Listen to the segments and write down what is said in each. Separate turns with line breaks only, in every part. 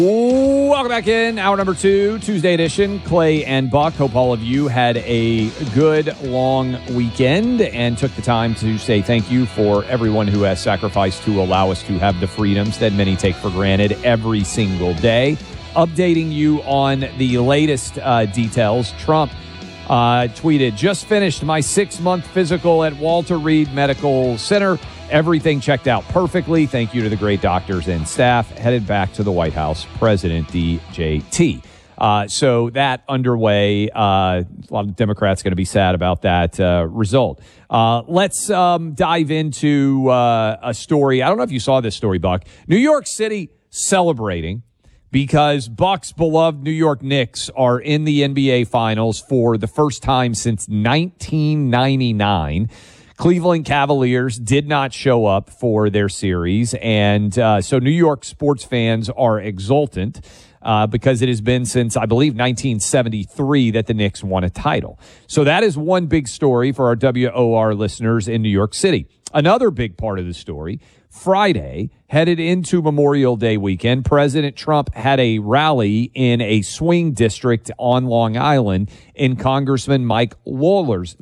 Welcome back in. Hour number 2, Tuesday edition. Clay and Buck. Hope all of you had a good, long weekend and took the time to say thank you for everyone who has sacrificed to allow us to have the freedoms that many take for granted every single day. Updating you on the latest details. Trump tweeted, just finished my 6-month physical at Walter Reed Medical Center. Everything checked out perfectly. Thank you to the great doctors and staff. Headed back to the White House, President DJT. So that underway. A lot of Democrats going to be sad about that result. Let's dive into a story. I don't know if you saw this story, Buck. New York City celebrating because Buck's beloved New York Knicks are in the NBA Finals for the first time since 1999. Cleveland Cavaliers did not show up for their series, and so New York sports fans are exultant because it has been since, I believe, 1973 that the Knicks won a title. So that is one big story for our WOR listeners in New York City. Another big part of the story, Friday, headed into Memorial Day weekend, President Trump had a rally in a swing district on Long Island in Congressman Mike Lawler's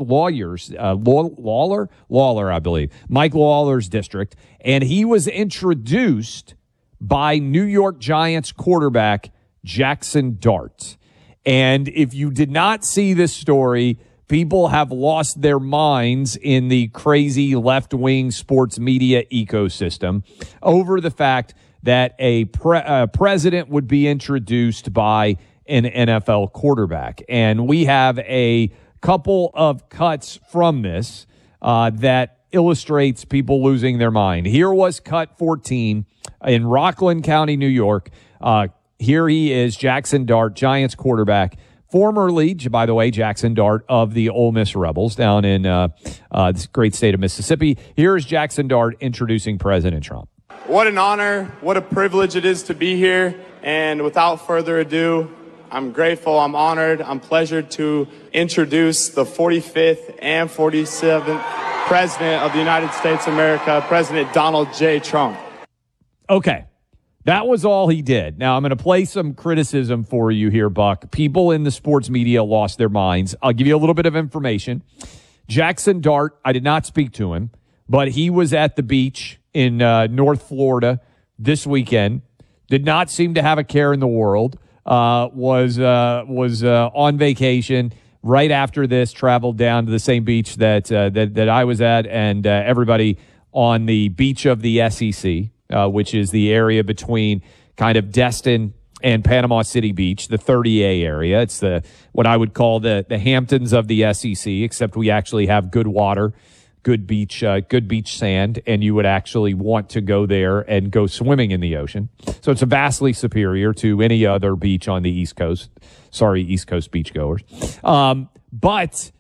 Mike Lawler's district, and he was introduced by New York Giants quarterback Jackson Dart. And if you did not see this story, people have lost their minds in the crazy left-wing sports media ecosystem over the fact that a president would be introduced by an NFL quarterback. And we have a couple of cuts from this that illustrates people losing their mind. Here was cut 14 in Rockland County, New York. Here he is, Jackson Dart, Giants quarterback. Formerly, by the way, Jackson Dart of the Ole Miss Rebels down in this great state of Mississippi. Here is Jackson Dart introducing President Trump.
What an honor, what a privilege it is to be here. And without further ado, I'm grateful, I'm honored, I'm pleasured to introduce the 45th and 47th President of the United States of America, President Donald J. Trump.
Okay. That was all he did. Now, I'm going to play some criticism for you here, Buck. People in the sports media lost their minds. I'll give you a little bit of information. Jackson Dart, I did not speak to him, but he was at the beach in North Florida this weekend. Did not seem to have a care in the world. Was on vacation. Right after this, traveled down to the same beach that I was at, and everybody on the beach of the SEC. Which is the area between kind of Destin and Panama City Beach, the 30A area. It's what I would call the Hamptons of the SEC, except we actually have good water, good beach sand, and you would actually want to go there and go swimming in the ocean. So it's vastly superior to any other beach on the East Coast. Sorry, East Coast beachgoers. But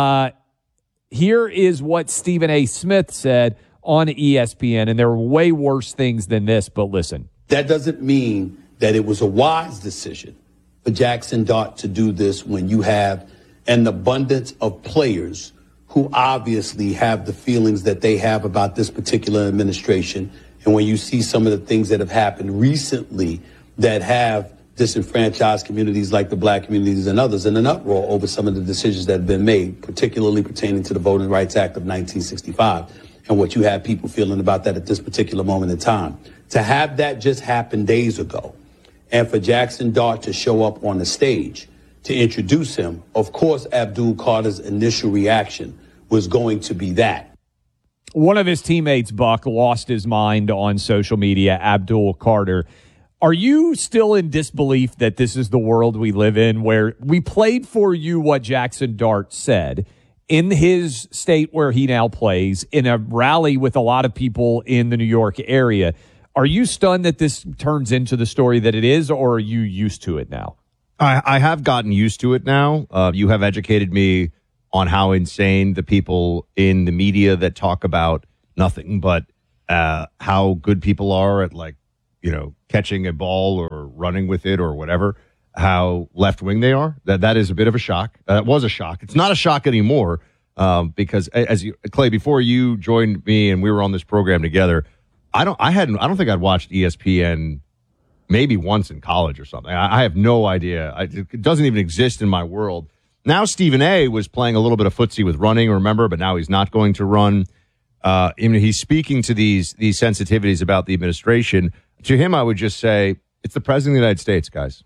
here is what Stephen A. Smith said on ESPN, and there were way worse things than this, but listen.
That doesn't mean that it was a wise decision for Jackson Dart to do this when you have an abundance of players who obviously have the feelings that they have about this particular administration. And when you see some of the things that have happened recently that have disenfranchised communities like the black communities and others in an uproar over some of the decisions that have been made, particularly pertaining to the Voting Rights Act of 1965. And what you have people feeling about that at this particular moment in time. To have that just happen days ago, and for Jackson Dart to show up on the stage to introduce him, of course, Abdul Carter's initial reaction was going to be that.
One of his teammates, Buck, lost his mind on social media, Abdul Carter. Are you still in disbelief that this is the world we live in, where we played for you what Jackson Dart said in his state where he now plays, in a rally with a lot of people in the New York area? Are you stunned that this turns into the story that it is, or are you used to it now?
I have gotten used to it now. You have educated me on how insane the people in the media that talk about nothing but how good people are at, like, you know, catching a ball or running with it or whatever, how left-wing they are. That is a bit of a shock. It was a shock. It's not a shock anymore because, Clay, before you joined me and we were on this program together, I don't think I'd watched ESPN maybe once in college or something. I have no idea. It doesn't even exist in my world. Now Stephen A. was playing a little bit of footsie with running, remember, but now he's not going to run. He's speaking to these sensitivities about the administration. To him, I would just say, it's the president of the United States, guys.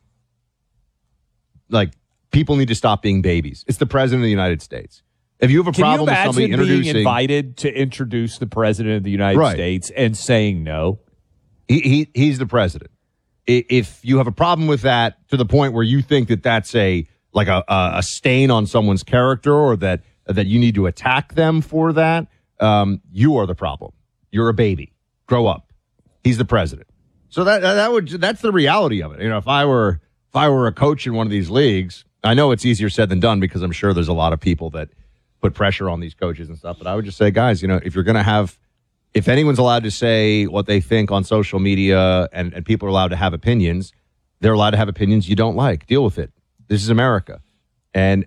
Like, people need to stop being babies. It's the president of the United States. If you have a problem with somebody introducing...
being invited to introduce the president of the United States and saying no?
He's the president. If you have a problem with that to the point where you think that that's a stain on someone's character, or that you need to attack them for that, you are the problem. You're a baby. Grow up. He's the president. So that's the reality of it. You know, if I were a coach in one of these leagues, I know it's easier said than done because I'm sure there's a lot of people that put pressure on these coaches and stuff. But I would just say, guys, you know, if anyone's allowed to say what they think on social media and people are allowed to have opinions, they're allowed to have opinions you don't like. Deal with it. This is America. And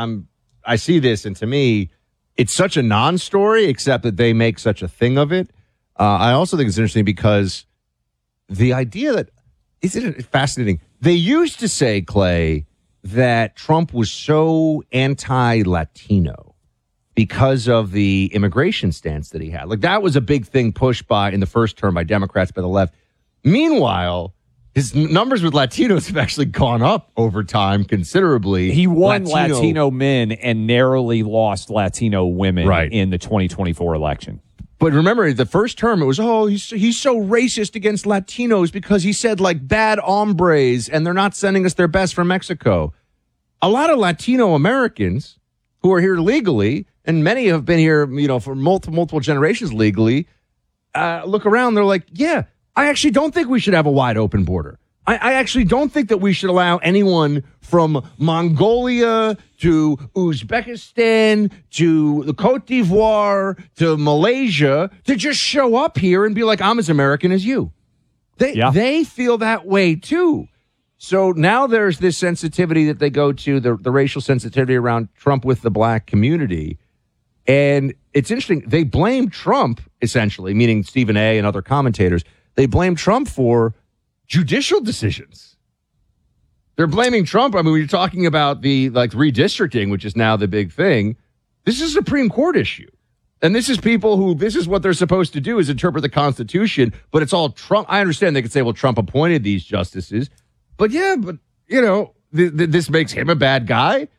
I see this, and to me, it's such a non-story, except that they make such a thing of it. I also think it's interesting because the idea that, isn't it fascinating? They used to say, Clay, that Trump was so anti-Latino because of the immigration stance that he had. Like, that was a big thing pushed in the first term by Democrats, by the left. Meanwhile, his numbers with Latinos have actually gone up over time considerably.
He won Latino men and narrowly lost Latino women in the 2024 election.
But remember, the first term, it was, he's so racist against Latinos because he said, like, bad hombres, and they're not sending us their best from Mexico. A lot of Latino Americans who are here legally, and many have been here, you know, for multiple generations legally, look around, they're like, yeah, I actually don't think we should have a wide open border. I actually don't think that we should allow anyone from Mongolia to Uzbekistan to the Cote d'Ivoire to Malaysia to just show up here and be like, I'm as American as you. They feel that way too. So now there's this sensitivity that they go to, the racial sensitivity around Trump with the black community. And it's interesting. They blame Trump, essentially, meaning Stephen A. and other commentators. They blame Trump for judicial decisions. They're blaming Trump. I mean, when you're talking about the redistricting, which is now the big thing, this is a Supreme Court issue. And this is people this is what they're supposed to do, is interpret the Constitution, but it's all Trump. I understand they could say, well, Trump appointed these justices, but you know, this makes him a bad guy.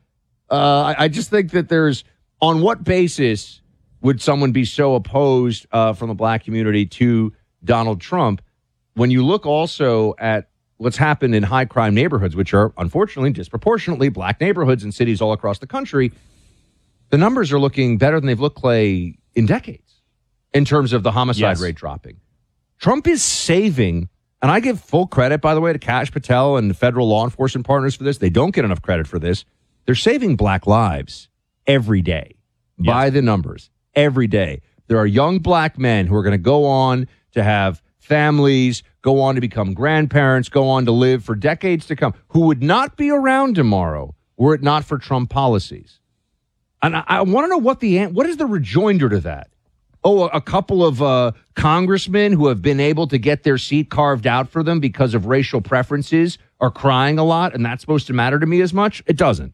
I just think that on what basis would someone be so opposed from the black community to Donald Trump? When you look also at what's happened in high crime neighborhoods, which are unfortunately disproportionately black neighborhoods in cities all across the country, the numbers are looking better than they've looked, Clay, in decades in terms of the homicide rate dropping. Trump is saving, and I give full credit, by the way, to Kash Patel and the federal law enforcement partners for this. They don't get enough credit for this. They're saving black lives every day by the numbers. Every day. There are young black men who are going to go on to have families, go on to become grandparents, go on to live for decades to come, who would not be around tomorrow were it not for Trump policies. And I want to know what is the rejoinder to that? Oh, a couple of congressmen who have been able to get their seat carved out for them because of racial preferences are crying a lot, and that's supposed to matter to me as much? It doesn't.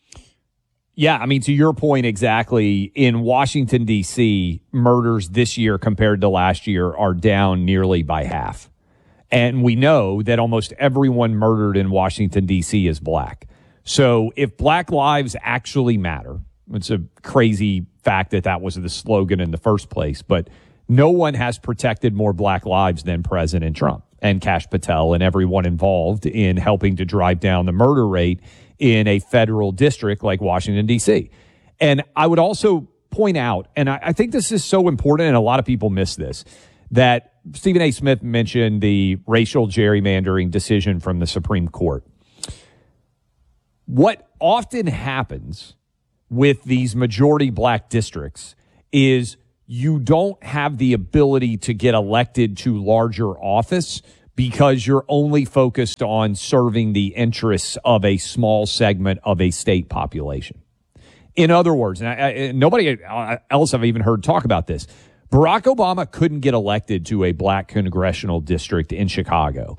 Yeah, I mean, to your point exactly, in Washington, D.C., murders this year compared to last year are down nearly by half. And we know that almost everyone murdered in Washington, D.C. is black. So if black lives actually matter, it's a crazy fact that was the slogan in the first place, but no one has protected more black lives than President Trump and Kash Patel and everyone involved in helping to drive down the murder rate in a federal district like Washington, D.C. And I would also point out, and I think this is so important, and a lot of people miss this, that Stephen A. Smith mentioned the racial gerrymandering decision from the Supreme Court. What often happens with these majority black districts is you don't have the ability to get elected to larger office because you're only focused on serving the interests of a small segment of a state population. In other words, and nobody else I've even heard talk about this, Barack Obama couldn't get elected to a black congressional district in Chicago.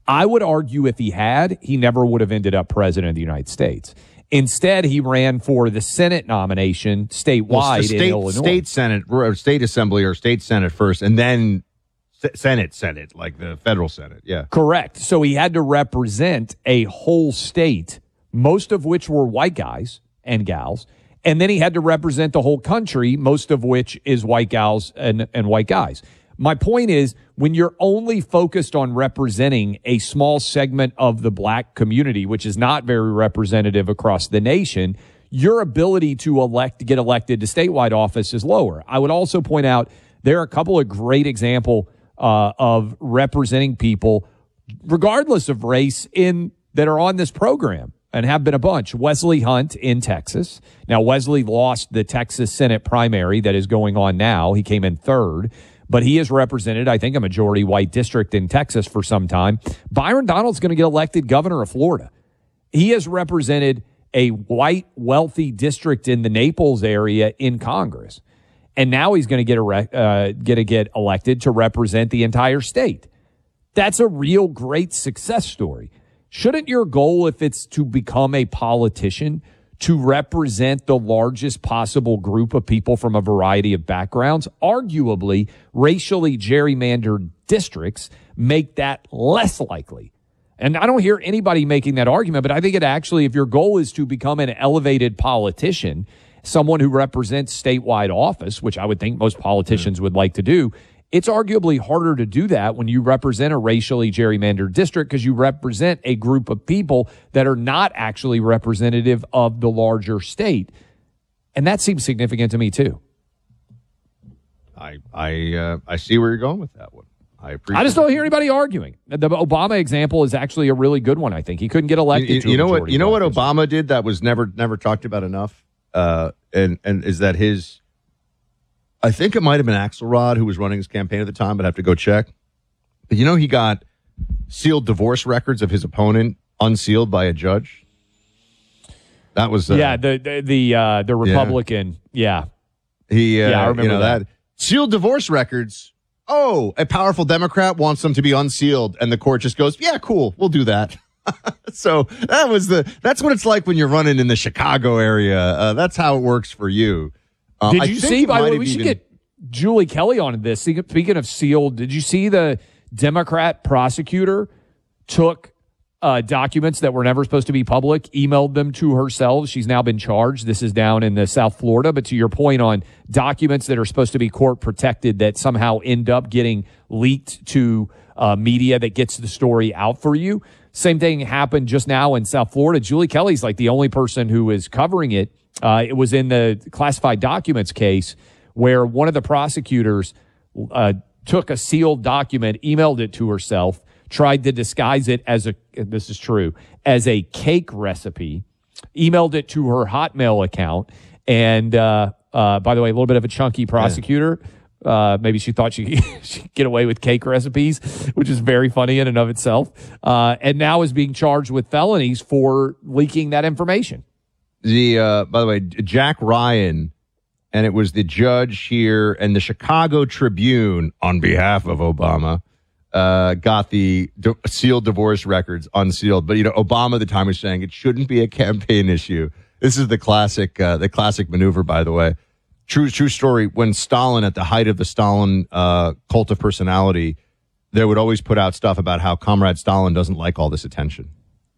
I would argue if he had, he never would have ended up president of the United States. Instead, he ran for the Senate nomination statewide in Illinois.
State Senate, or State Assembly, or State Senate first, and then Senate, like the federal Senate. Yeah.
Correct. So he had to represent a whole state, most of which were white guys and gals. And then he had to represent the whole country, most of which is white gals and white guys. My point is, when you're only focused on representing a small segment of the black community, which is not very representative across the nation, your ability to get elected to statewide office is lower. I would also point out there are a couple of great examples of representing people, regardless of race, that are on this program and have been a bunch. Wesley Hunt in Texas. Now, Wesley lost the Texas Senate primary that is going on now. He came in third, but he has represented, I think, a majority white district in Texas for some time. Byron Donald's going to get elected governor of Florida. He has represented a white, wealthy district in the Naples area in Congress. And now he's going to get elected to represent the entire state. That's a real great success story. Shouldn't your goal, if it's to become a politician, to represent the largest possible group of people from a variety of backgrounds? Arguably, racially gerrymandered districts make that less likely. And I don't hear anybody making that argument, but I think it actually, if your goal is to become an elevated politician, someone who represents statewide office, which I would think most politicians would like to do, it's arguably harder to do that when you represent a racially gerrymandered district because you represent a group of people that are not actually representative of the larger state. And that seems significant to me, too.
I see where you're going with that one. I
just don't hear anybody arguing. The Obama example is actually a really good one, I think. He couldn't get elected.
You know what Obama did that was never talked about enough? And is that his, I think it might have been Axelrod who was running his campaign at the time, but I have to go check. But he got sealed divorce records of his opponent unsealed by a judge. That was
the Republican. Yeah.
I
remember that.
Sealed divorce records. Oh, a powerful Democrat wants them to be unsealed, and the court just goes, "Yeah, cool, we'll do that." So that's what it's like when you're running in the Chicago area. That's how it works for you.
Did you see, by the way, we should get Julie Kelly on this. Speaking of sealed, did you see the Democrat prosecutor took documents that were never supposed to be public, emailed them to herself? She's now been charged. This is down in the South Florida. But to your point on documents that are supposed to be court protected that somehow end up getting leaked to media that gets the story out for you. Same thing happened just now in South Florida. Julie Kelly's like the only person who is covering it. It was in the classified documents case where one of the prosecutors took a sealed document, emailed it to herself, tried to disguise it as this is true, as a cake recipe, emailed it to her Hotmail account. And by the way, a little bit of a chunky prosecutor. Maybe she thought she'd get away with cake recipes, which is very funny in and of itself. And now is being charged with felonies for leaking that information.
By the way, Jack Ryan, and it was the judge here, and the Chicago Tribune, on behalf of Obama, got the sealed divorce records unsealed. But Obama at the time was saying it shouldn't be a campaign issue. This is the classic maneuver, by the way. True story. When Stalin, at the height of the Stalin cult of personality, they would always put out stuff about how Comrade Stalin doesn't like all this attention.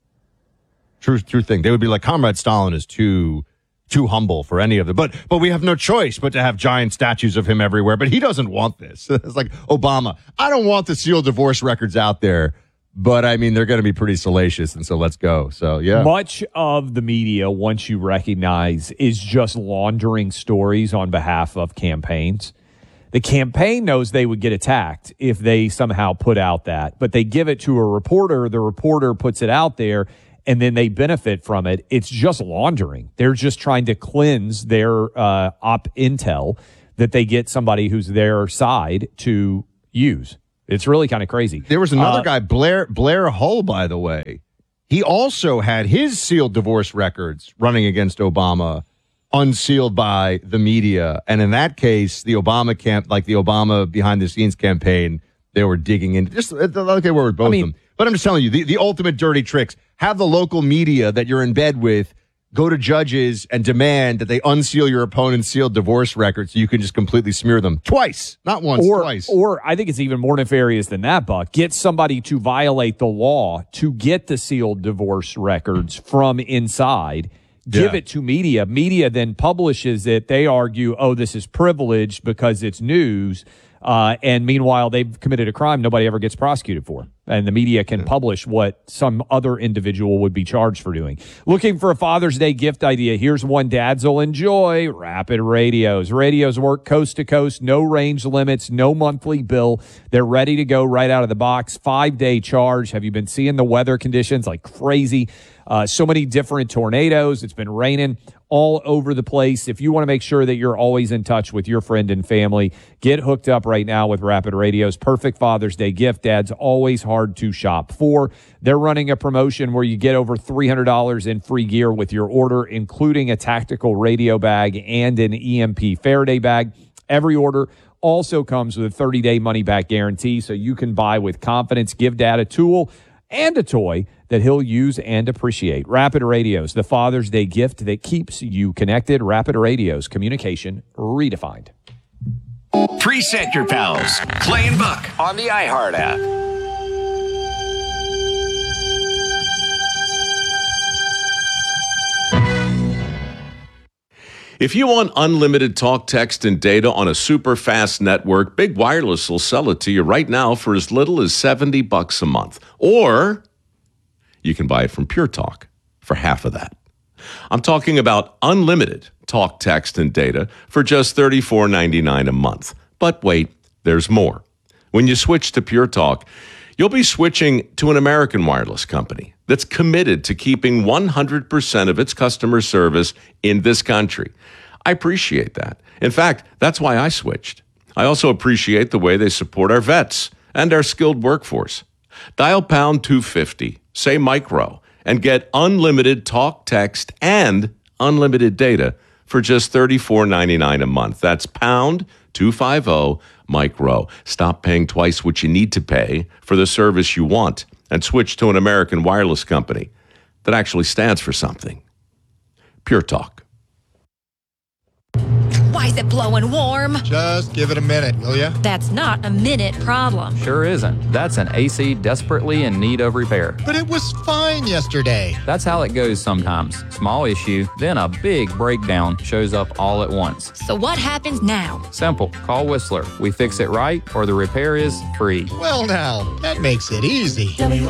True thing. They would be like, Comrade Stalin is too humble for any of them. But we have no choice but to have giant statues of him everywhere. But he doesn't want this. It's like, Obama, I don't want the sealed divorce records out there. But, I mean, they're going to be pretty salacious, and so let's go. So, yeah.
Much of the media, once you recognize, is just laundering stories on behalf of campaigns. The campaign knows they would get attacked if they somehow put out that, but they give it to a reporter, the reporter puts it out there, and then they benefit from it. It's just laundering. They're just trying to cleanse their op intel that they get somebody who's their side to use. It's really kind of crazy.
There was another guy, Blair Hull, by the way. He also had his sealed divorce records running against Obama unsealed by the media. And in that case, the Obama behind the scenes campaign, they were digging in. Just like they were with both of them. But I'm just telling you, the ultimate dirty tricks. Have the local media that you're in bed with go to judges and demand that they unseal your opponent's sealed divorce record so you can just completely smear them twice, not once, twice.
Or I think it's even more nefarious than that, Buck. Get somebody to violate the law to get the sealed divorce records from inside. Give it to media. Media then publishes it. They argue, oh, this is privileged because it's news. And meanwhile, they've committed a crime nobody ever gets prosecuted for. And the media can publish what some other individual would be charged for doing. Looking for a Father's Day gift idea? Here's one dads will enjoy. Rapid Radios. Radios work coast to coast, no range limits, no monthly bill. They're ready to go right out of the box. 5-day charge. Have you been seeing the weather conditions like crazy? So many different tornadoes. It's been raining all over the place. If you want to make sure that you're always in touch with your friend and family, get hooked up right now with Rapid Radios. Perfect Father's Day gift. Dad's always hard to shop for. They're running a promotion where you get over $300 in free gear with your order, including a tactical radio bag and an EMP Faraday bag. Every order also comes with a 30-day money-back guarantee, so you can buy with confidence. Give Dad a tool and a toy that he'll use and appreciate. Rapid Radios, the Father's Day gift that keeps you connected. Rapid Radios, communication redefined.
Preset your pals, Clay and Buck on the iHeart app.
If you want unlimited talk, text, and data on a super fast network, Big Wireless will sell it to you right now for as little as $70 a month. Or you can buy it from Pure Talk for half of that. I'm talking about unlimited talk, text, and data for just $34.99 a month. But wait, there's more. When you switch to Pure Talk, you'll be switching to an American wireless company that's committed to keeping 100% of its customer service in this country. I appreciate that. In fact, that's why I switched. I also appreciate the way they support our vets and our skilled workforce. Dial pound 250, say micro, and get unlimited talk, text, and unlimited data for just $34.99 a month. That's pound 250 micro. Stop paying twice what you need to pay for the service you want and switch to an American wireless company that actually stands for something. Pure Talk.
Why is it blowing warm?
Just give it a minute, will ya?
That's not a minute problem.
Sure isn't. That's an AC desperately in need of repair.
But it was fine yesterday.
That's how it goes sometimes. Small issue, then a big breakdown shows up all at once.
So what happens now?
Simple. Call Whistler. We fix it right or the repair is free.
Well now, that makes it easy.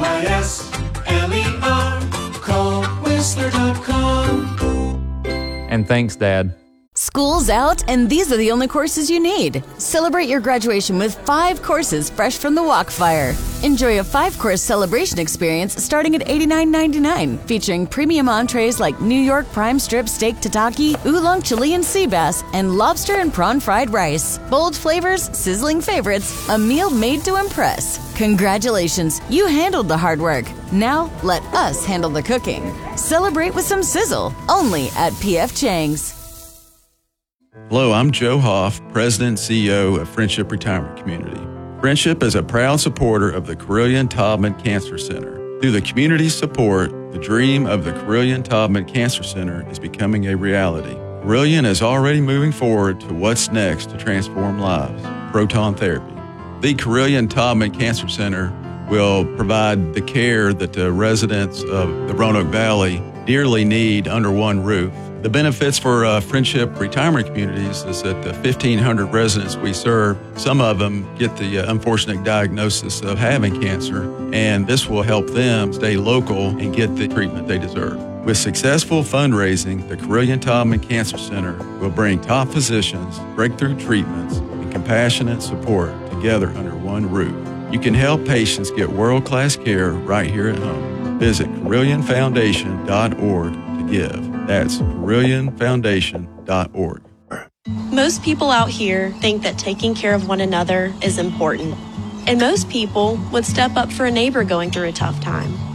WISLER. Call Whistler.com.
And thanks, Dad.
School's out, and these are the only courses you need. Celebrate your graduation with 5 courses fresh from the Walkfire. Enjoy a 5-course celebration experience starting at $89.99, featuring premium entrees like New York prime strip steak tataki, oolong Chilean sea bass, and lobster and prawn fried rice. Bold flavors, sizzling favorites, a meal made to impress. Congratulations, you handled the hard work. Now let us handle the cooking. Celebrate with some sizzle, only at P.F. Chang's.
Hello, I'm Joe Hoff, President and CEO of Friendship Retirement Community. Friendship is a proud supporter of the Carilion-Taubman Cancer Center. Through the community support, the dream of the Carilion-Taubman Cancer Center is becoming a reality. Carilion is already moving forward to what's next to transform lives, proton therapy. The Carilion-Taubman Cancer Center will provide the care that the residents of the Roanoke Valley dearly need under one roof. The benefits for Friendship Retirement Communities is that the 1,500 residents we serve, some of them get the unfortunate diagnosis of having cancer, and this will help them stay local and get the treatment they deserve. With successful fundraising, the Carilion-Taubman Cancer Center will bring top physicians, breakthrough treatments, and compassionate support together under one roof. You can help patients get world-class care right here at home. Visit CarillionFoundation.org to give. That's CarillionFoundation.org.
Most people out here think that taking care of one another is important. And most people would step up for a neighbor going through a tough time.